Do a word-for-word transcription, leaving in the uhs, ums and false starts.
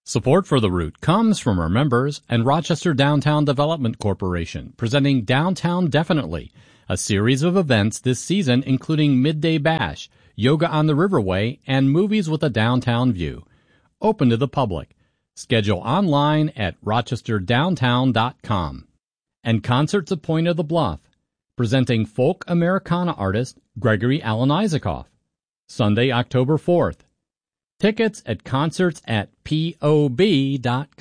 Support for The Root comes from our members and Rochester Downtown Development Corporation, presenting Downtown Definitely, a series of events this season including Midday Bash, Yoga on the Riverway, and Movies with a Downtown View. Open to the public. Schedule online at rochester downtown dot com. And Concerts at Point of the Bluff, presenting folk Americana artist Gregory Alan Isaacoff. Sunday, October fourth. Tickets at concerts at P O B dot com.